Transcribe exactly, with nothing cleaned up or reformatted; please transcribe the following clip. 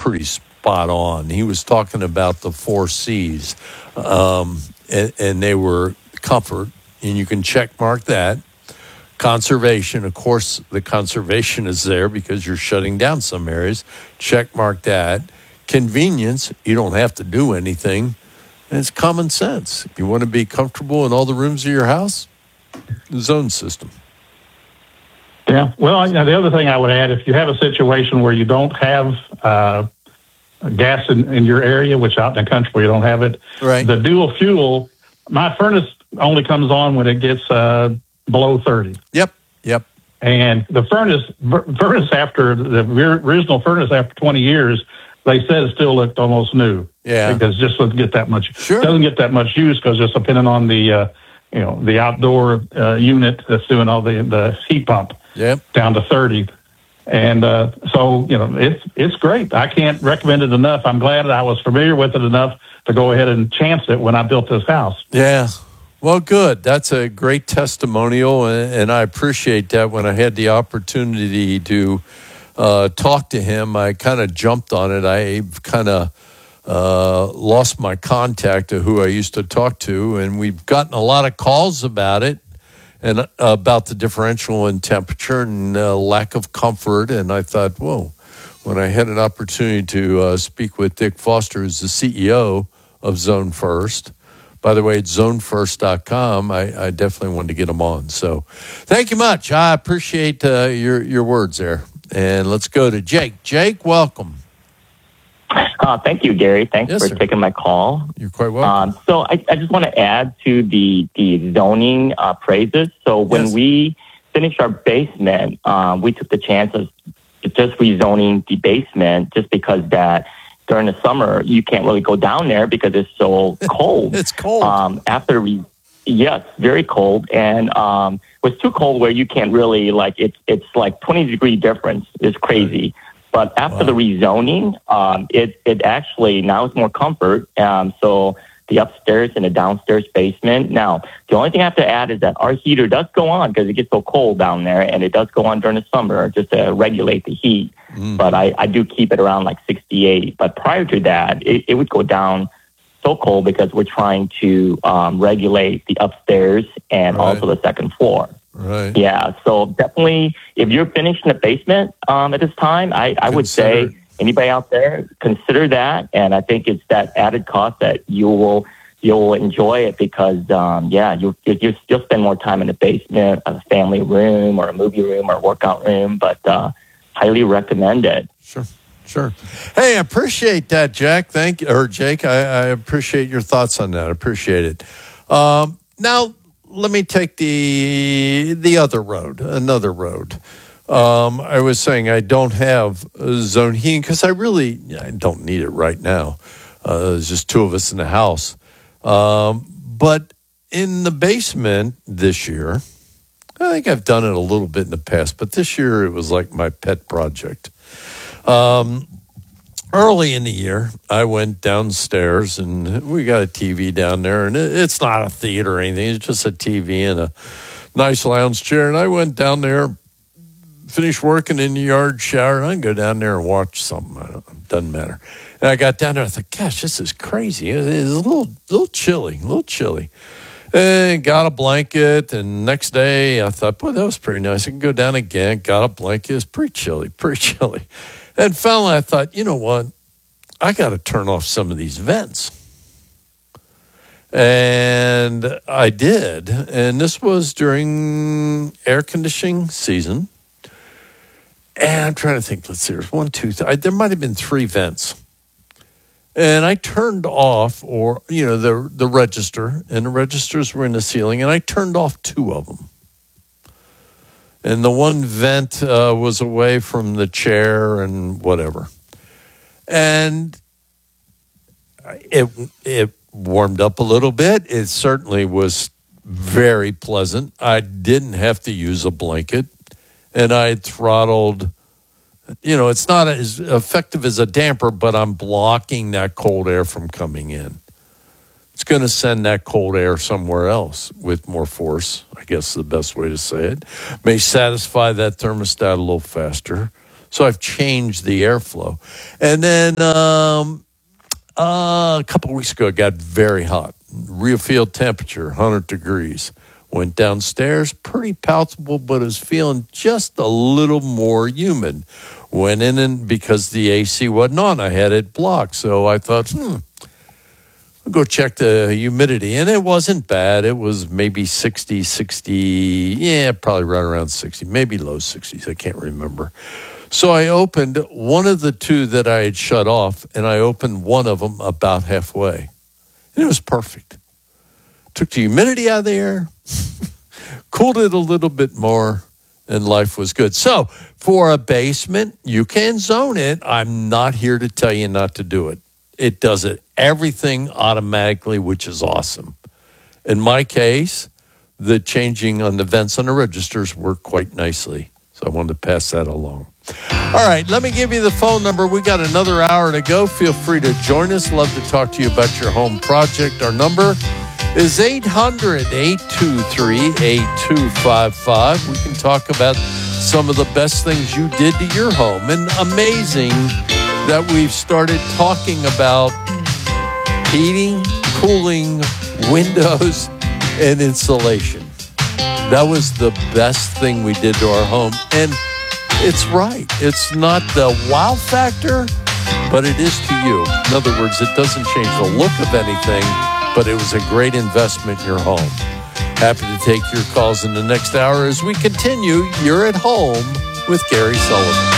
pretty spot on. He was talking about the four C's, um, and, and they were comfort, and you can check mark that. Conservation, of course, the conservation is there because you're shutting down some areas. Check mark that. Convenience, you don't have to do anything. And it's common sense. If you want to be comfortable in all the rooms of your house, zone system. Yeah. Well, you know, the other thing I would add, if you have a situation where you don't have uh, gas in, in your area, which out in the country where you don't have it, right. The dual fuel, my furnace only comes on when it gets uh, below thirty. Yep. Yep. And the furnace, furnace after the original furnace after twenty years, they said it still looked almost new. Yeah. Because it just doesn't get that much, sure. doesn't get that much use because it's depending on the, uh, you know, the outdoor uh, unit that's doing all the, the heat pump. Yep. Down to thirty. And uh, so, you know, it's it's great. I can't recommend it enough. I'm glad I was familiar with it enough to go ahead and chance it when I built this house. Yeah. Well, good. That's a great testimonial, and, and I appreciate that. When I had the opportunity to uh, talk to him, I kind of jumped on it. I kind of uh, lost my contact to who I used to talk to, and we've gotten a lot of calls about it. And uh, about the differential in temperature and uh, lack of comfort. And I thought, whoa, when I had an opportunity to uh, speak with Dick Foster, who's the C E O of Zone First. By the way, it's zone first dot com. I, I definitely wanted to get him on. So thank you much. I appreciate uh, your, your words there. And let's go to Jake. Jake, welcome. Uh, thank you, Gary. Thanks yes, for sir. taking my call. You're quite welcome. Um, so I, I just want to add to the, the zoning uh, praises. So when yes. we finished our basement, um, we took the chance of just rezoning the basement just because that during the summer, you can't really go down there because it's so cold. It's cold. Um, after we, yes, very cold. And um, it was too cold where you can't really, like, it's, it's like twenty degree difference. It's crazy. Right. But after wow. the rezoning, um, it, it actually, now it's more comfort. Um, so the upstairs and the downstairs basement. Now, the only thing I have to add is that our heater does go on because it gets so cold down there, and it does go on during the summer just to regulate the heat. Mm. But I, I do keep it around like sixty-eight. But prior to that, it, it would go down so cold because we're trying to um, regulate the upstairs and right. also the second floor. Right. Yeah, so definitely, if you're finished in the basement um, at this time, I, I would say anybody out there, consider that. And I think it's that added cost that you will you'll enjoy it because, um, yeah, you'll, you'll you'll spend more time in the basement, a family room, or a movie room, or a workout room. But uh, highly recommend it. Sure. Sure. Hey, I appreciate that, Jack. Thank you, or Jake. I, I appreciate your thoughts on that. I appreciate it. Um, now. Let me take the the other road, another road. Um, I was saying I don't have zone heating because I really I don't need it right now. Uh, there's just two of us in the house. Um, but in the basement this year, I think I've done it a little bit in the past, but this year it was like my pet project. Um, Early in the year, I went downstairs, and we got a T V down there, and it's not a theater or anything. It's just a T V and a nice lounge chair. And I went down there, finished working in the yard, shower, and I can go down there and watch something. I don't, doesn't matter. And I got down there, I thought, gosh, this is crazy. It's a little, little chilly, a little chilly. And got a blanket, and next day I thought, boy, that was pretty nice. I can go down again, got a blanket. It's pretty chilly, pretty chilly. And finally, I thought, you know what? I got to turn off some of these vents. And I did. And this was during air conditioning season. And I'm trying to think, let's see, there's one, two, three. There might have been three vents. And I turned off, or, you know, the, the register, and the registers were in the ceiling, and I turned off two of them. And the one vent uh, was away from the chair and whatever. And it it warmed up a little bit. It certainly was very pleasant. I didn't have to use a blanket. And I throttled, you know, it's not as effective as a damper, but I'm blocking that cold air from coming in. It's going to send that cold air somewhere else with more force, I guess is the best way to say it. May satisfy that thermostat a little faster. So I've changed the airflow. And then um, uh, a couple of weeks ago, it got very hot. Real field temperature, one hundred degrees. Went downstairs, pretty palatable, but was feeling just a little more humid. Went in, and because the A C wasn't on, I had it blocked. So I thought, hmm, I'll go check the humidity. And it wasn't bad. It was maybe sixty, sixty, yeah, probably right around sixty, maybe low sixties. I can't remember. So I opened one of the two that I had shut off, and I opened one of them about halfway. And it was perfect. Took the humidity out of the air, cooled it a little bit more, and life was good. So for a basement, you can zone it. I'm not here to tell you not to do it. It does it everything automatically, which is awesome. In my case, the changing on the vents on the registers work quite nicely. So I wanted to pass that along. All right, let me give you the phone number. We got another hour to go. Feel free to join us. Love to talk to you about your home project. Our number is eight hundred, eight two three, eight two five five. We can talk about some of the best things you did to your home. And amazing that we've started talking about heating, cooling, windows, and insulation. That was the best thing we did to our home. And it's right. It's not the wow factor, but it is to you. In other words, it doesn't change the look of anything, but it was a great investment in your home. Happy to take your calls in the next hour as we continue. You're at home with Gary Sullivan.